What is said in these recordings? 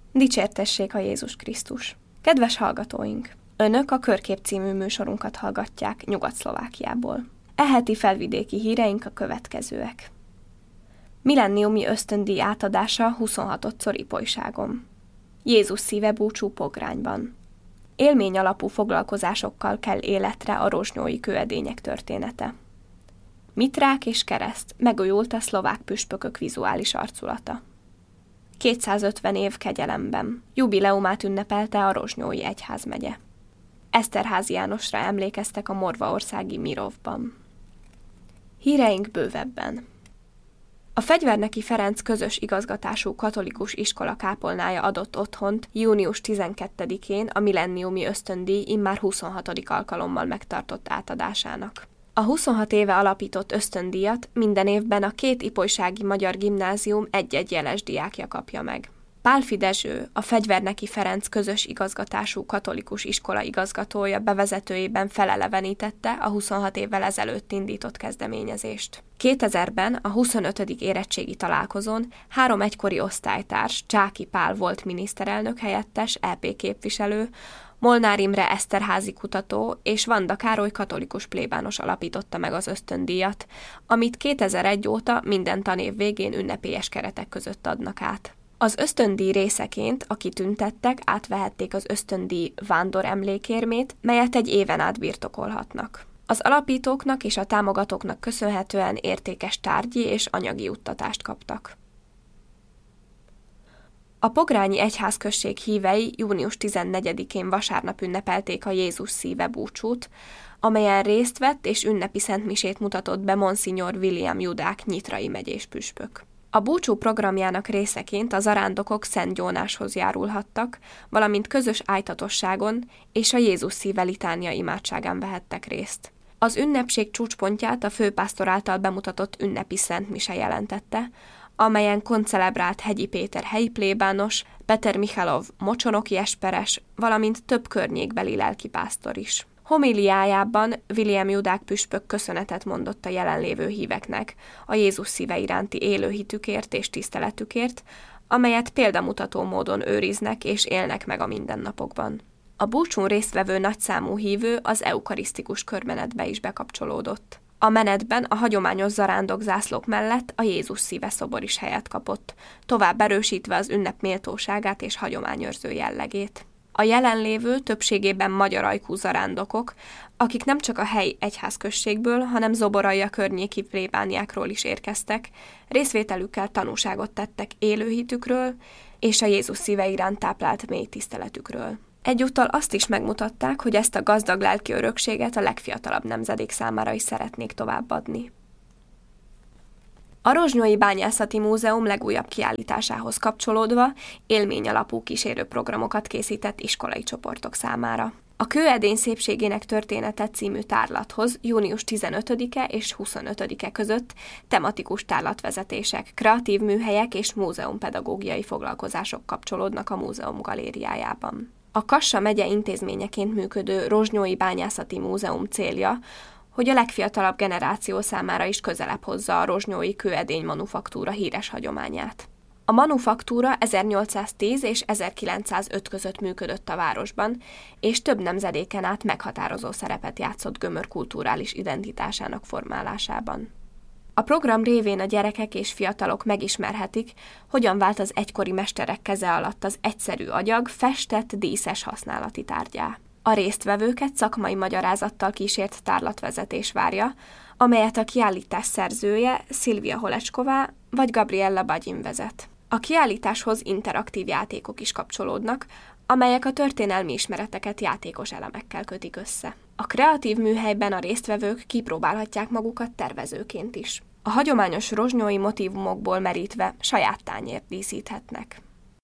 Dicsértessék a Jézus Krisztus! Kedves hallgatóink! Önök a Körkép című műsorunkat hallgatják Nyugat-Szlovákiából. E heti felvidéki híreink a következőek. Millenniumi ösztöndíj átadása 26-szor Ipolyságon. Jézus szíve búcsú Pogrányban. Élmény alapú foglalkozásokkal kell életre a rozsnyói kőedények története. Mitrák és kereszt, megújult a szlovák püspökök vizuális arculata. 250 év kegyelemben. Jubileumát ünnepelte a Rozsnyói egyházmegye. Eszterházy Jánosra emlékeztek a morvaországi Mirovban. Híreink bővebben. A Fegyverneki Ferenc közös igazgatású katolikus iskola kápolnája adott otthont június 12-én a millenniumi ösztöndíj immár 26. alkalommal megtartott átadásának. A 26 éve alapított ösztöndíjat minden évben a 2 ipolysági magyar gimnázium egy-egy jeles diákja kapja meg. Pálffy Dezső, a Fegyverneki Ferenc közös igazgatású katolikus iskola igazgatója bevezetőjében felelevenítette a 26 évvel ezelőtt indított kezdeményezést. 2000-ben a 25. érettségi találkozón 3 egykori osztálytárs, Csáky Pál volt miniszterelnök helyettes, EP képviselő, Molnár Imre eszterházi kutató és Vanda Károly katolikus plébános alapította meg az ösztöndíjat, amit 2001 óta minden tanév végén ünnepélyes keretek között adnak át. Az ösztöndíj részeként a kitüntettek átvehették az ösztöndíj vándor emlékérmét, melyet egy éven át birtokolhatnak. Az alapítóknak és a támogatóknak köszönhetően értékes tárgyi és anyagi juttatást kaptak. A Pogrányi Egyházközség hívei június 14-én vasárnap ünnepelték a Jézus szíve búcsút, amelyen részt vett és ünnepi szentmisét mutatott be Monsignor William Judák nyitrai megyés püspök. A búcsú programjának részeként a zarándokok Szent Gyónáshoz járulhattak, valamint közös ájtatosságon és a Jézus szíve litánia imádságán vehettek részt. Az ünnepség csúcspontját a főpásztor által bemutatott ünnepi szentmise jelentette, amelyen koncelebrált Hegyi Péter helyi plébános, Peter Michalov mocsonoki esperes, valamint több környékbeli lelkipásztor is. Homiliájában William Judák püspök köszönetet mondott a jelenlévő híveknek a Jézus szíve iránti élő hitükért és tiszteletükért, amelyet példamutató módon őriznek és élnek meg a mindennapokban. A búcsún résztvevő nagyszámú hívő az eukarisztikus körmenetbe is bekapcsolódott. A menetben a hagyományos zarándok zászlók mellett a Jézus szíve szobor is helyet kapott, tovább erősítve az ünnep méltóságát és hagyományőrző jellegét. A jelenlévő többségében magyar ajkú zarándokok, akik nem csak a helyi egyházközségből, hanem Zoboraia környéki plébániákról is érkeztek, részvételükkel tanúságot tettek élőhitükről és a Jézus szíve iránt táplált mély tiszteletükről. Egyúttal azt is megmutatták, hogy ezt a gazdag lelki örökséget a legfiatalabb nemzedék számára is szeretnék továbbadni. A Rozsnyói Bányászati Múzeum legújabb kiállításához kapcsolódva élményalapú kísérőprogramokat készített iskolai csoportok számára. A Kőedény szépségének története című tárlathoz június 15-e és 25-e között tematikus tárlatvezetések, kreatív műhelyek és múzeumpedagógiai foglalkozások kapcsolódnak a múzeum galériájában. A Kassa megye intézményeként működő Rozsnyói Bányászati Múzeum célja, hogy a legfiatalabb generáció számára is közelebb hozza a rozsnyói kőedény manufaktúra híres hagyományát. A manufaktúra 1810 és 1905 között működött a városban, és több nemzedéken át meghatározó szerepet játszott Gömör kulturális identitásának formálásában. A program révén a gyerekek és fiatalok megismerhetik, hogyan vált az egykori mesterek keze alatt az egyszerű agyag festett, díszes használati tárgyá. A résztvevőket szakmai magyarázattal kísért tárlatvezetés várja, amelyet a kiállítás szerzője Szilvia Holecsková vagy Gabriella Bagyin vezet. A kiállításhoz interaktív játékok is kapcsolódnak, amelyek a történelmi ismereteket játékos elemekkel kötik össze. A kreatív műhelyben a résztvevők kipróbálhatják magukat tervezőként is. A hagyományos rozsnyói motívumokból merítve saját tányért díszíthetnek.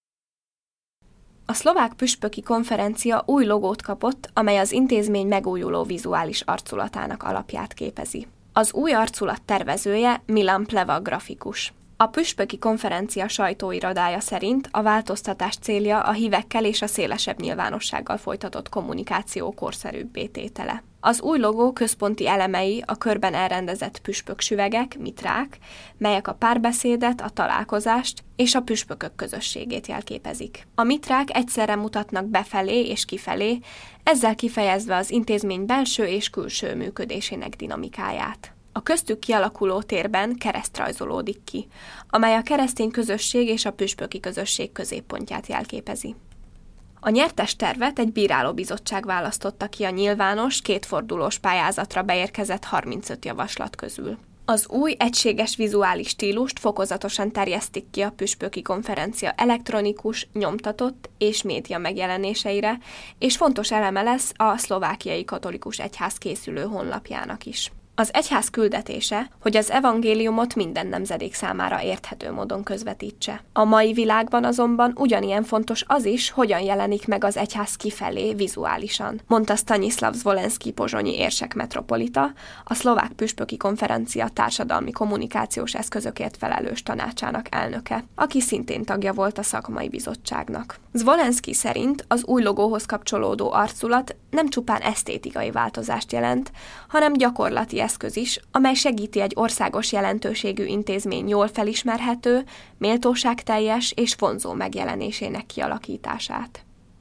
A szlovák püspöki konferencia új logót kapott, amely az intézmény megújuló vizuális arculatának alapját képezi. Az új arculat tervezője Milan Pleva grafikus. A püspöki konferencia sajtóirodája szerint a változtatás célja a hívekkel és a szélesebb nyilvánossággal folytatott kommunikáció korszerűbbé tétele. Az új logó központi elemei a körben elrendezett püspöksüvegek, mitrák, melyek a párbeszédet, a találkozást és a püspökök közösségét jelképezik. A mitrák egyszerre mutatnak befelé és kifelé, ezzel kifejezve az intézmény belső és külső működésének dinamikáját. A köztük kialakuló térben kereszt rajzolódik ki, amely a keresztény közösség és a püspöki közösség középpontját jelképezi. A nyertes tervet egy bírálóbizottság választotta ki a nyilvános, kétfordulós pályázatra beérkezett 35 javaslat közül. Az új, egységes vizuális stílust fokozatosan terjesztik ki a püspöki konferencia elektronikus, nyomtatott és média megjelenéseire, és fontos eleme lesz a szlovákiai katolikus egyház készülő honlapjának is. Az egyház küldetése, hogy az evangéliumot minden nemzedék számára érthető módon közvetítse. A mai világban azonban ugyanilyen fontos az is, hogyan jelenik meg az egyház kifelé vizuálisan, mondta Stanislav Zvolenský pozsonyi érsek metropolita, a szlovák püspöki konferencia társadalmi kommunikációs eszközökért felelős tanácsának elnöke, aki szintén tagja volt a szakmai bizottságnak. Zvolenský szerint az új logóhoz kapcsolódó arculat nem csupán esztétikai változást jelent, hanem gyakorlati eszköz is, amely segíti egy országos jelentőségű intézmény jól felismerhető, méltóságteljes és vonzó megjelenésének kialakítását.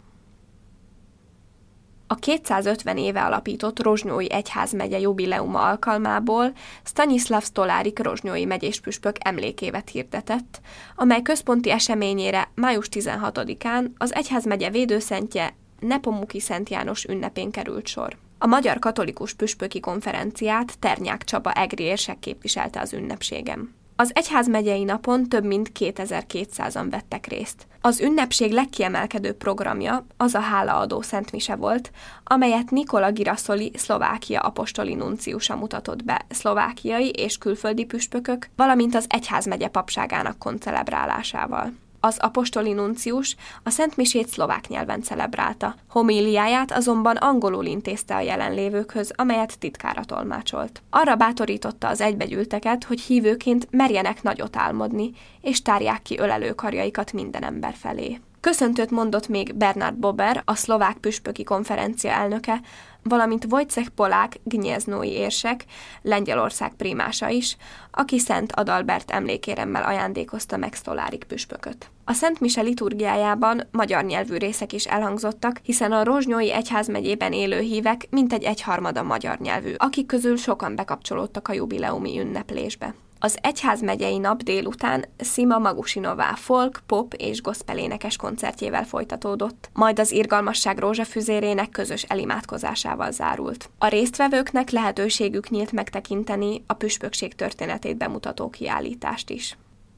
A 250 éve alapított Rozsnyói egyházmegye jubileuma alkalmából Stanislav Stolárik rozsnyói megyéspüspök emlékévet hirdetett, amely központi eseményére május 16-án az egyházmegye védőszentje Nepomuki Szent János ünnepén került sor. A Magyar Katolikus Püspöki Konferenciát Ternyák Csaba egri érsek képviselte az ünnepségen. Az egyházmegyei napon több mint 2200-an vettek részt. Az ünnepség legkiemelkedőbb programja az a hálaadó szentmise volt, amelyet Nikola Girasoli Szlovákia apostoli nunciusa mutatott be szlovákiai és külföldi püspökök, valamint az egyházmegye papságának koncelebrálásával. Az apostoli nuncius a szentmisét szlovák nyelven celebrálta, homíliáját azonban angolul intézte a jelenlévőkhöz, amelyet titkára tolmácsolt. Arra bátorította az egybegyűlteket, hogy hívőként merjenek nagyot álmodni, és tárják ki ölelőkarjaikat minden ember felé. Köszöntőt mondott még Bernard Bober, a szlovák püspöki konferencia elnöke, valamint Wojciech Polák gnyeznoi érsek, Lengyelország primása is, aki Szent Adalbert emlékéremmel ajándékozta meg Stolárik püspököt. A Szent Mise liturgiájában magyar nyelvű részek is elhangzottak, hiszen a Rozsnyói egyházmegyében élő hívek mintegy egyharmada magyar nyelvű, akik közül sokan bekapcsolódtak a jubileumi ünneplésbe. Az egyházmegyei nap délután Szima Magusinová folk, pop és gospel énekes koncertjével folytatódott, majd az Irgalmasság rózsafüzérének közös elimádkozásával zárult. A résztvevőknek lehetőségük nyílt megtekinteni a püspökség történetét bemutató kiállítást is.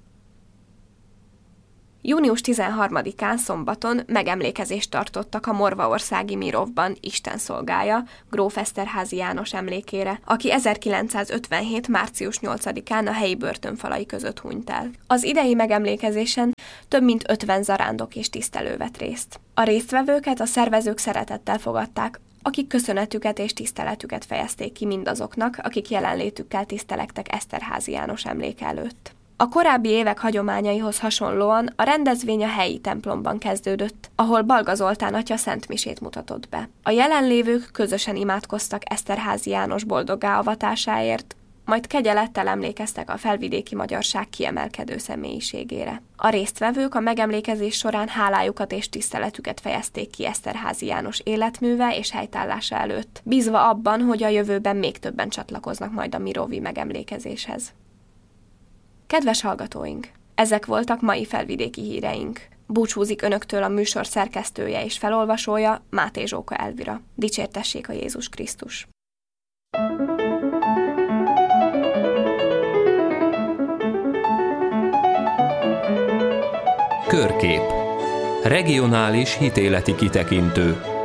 Június 13-án szombaton megemlékezést tartottak a morvaországi Mirovban Isten szolgája, gróf Eszterházy János emlékére, aki 1957. március 8-án a helyi börtönfalai között hunyt el. Az idei megemlékezésen több mint 50 zarándok és tisztelő vett részt. A résztvevőket a szervezők szeretettel fogadták, akik köszönetüket és tiszteletüket fejezték ki mindazoknak, akik jelenlétükkel tisztelektek Eszterházy János emléke előtt. A korábbi évek hagyományaihoz hasonlóan a rendezvény a helyi templomban kezdődött, ahol Balga Zoltán atya szentmisét mutatott be. A jelenlévők közösen imádkoztak Eszterházy János boldoggá avatásáért, majd kegyelettel emlékeztek a felvidéki magyarság kiemelkedő személyiségére. A résztvevők a megemlékezés során hálájukat és tiszteletüket fejezték ki Eszterházy János életműve és helytállása előtt, bízva abban, hogy a jövőben még többen csatlakoznak majd a mirovi megemlékezéshez. Kedves hallgatóink! Ezek voltak mai felvidéki híreink. Búcsúzik önöktől a műsor szerkesztője és felolvasója, Máté Zsóka Elvira. Dicsértessék a Jézus Krisztus! Körkép. Regionális hitéleti kitekintő.